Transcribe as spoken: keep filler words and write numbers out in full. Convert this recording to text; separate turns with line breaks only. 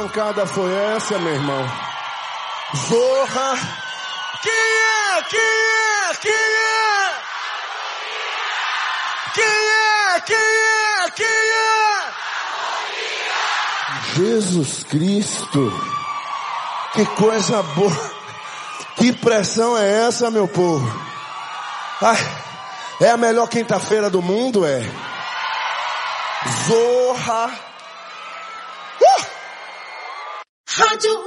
pancada foi essa, meu irmão? Zorra. Quem é? Quem é? Quem é? Quem é? Quem é? Quem é? Jesus Cristo. Que coisa boa. Que pressão é essa, meu povo? Ai, é a melhor quinta-feira do mundo, é? Zorra. Uh! Rádio